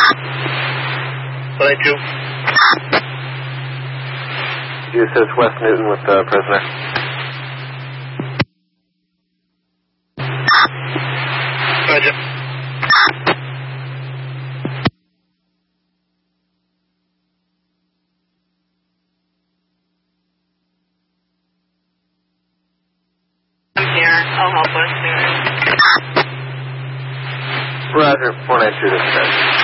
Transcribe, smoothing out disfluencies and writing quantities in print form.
22. You assist West Newton with the prisoner. Roger. I'm here. I'll help West Newton. Roger, 492 dispatch.